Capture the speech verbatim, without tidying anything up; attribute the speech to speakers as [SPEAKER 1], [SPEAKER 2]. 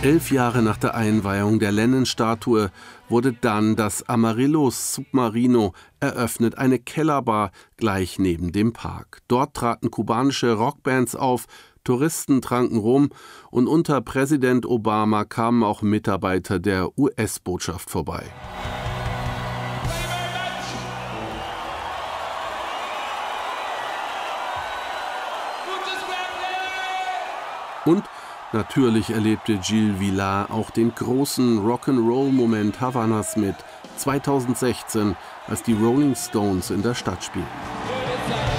[SPEAKER 1] Elf Jahre nach der Einweihung der Lennon-Statue wurde dann das Amarillo Submarino eröffnet, eine Kellerbar gleich neben dem Park. Dort traten kubanische Rockbands auf, Touristen tranken rum und unter Präsident Obama kamen auch Mitarbeiter der U S-Botschaft vorbei. Und natürlich erlebte Gilles Villar auch den großen Rock'n'Roll-Moment Havanas mit zweitausendsechzehn, als die Rolling Stones in der Stadt spielten.